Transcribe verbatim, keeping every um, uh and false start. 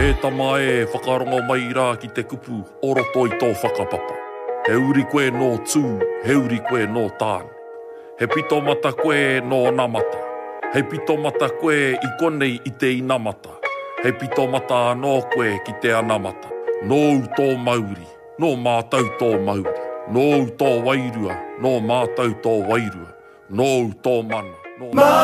E tama e whakarongo mai rā ki te kupu, oroto i tō whakapapa. He uri koe nō tū, he uri koe nō tāne. He pito mata koe nō namata. He pito mata koe i konei i te inamata. He pito mata anō koe ki te anamata. Nō u tō mauri, nō mātau tō mauri. Nō u tō wairua, nō mātau tō wairua. Nō u tō mana, nō...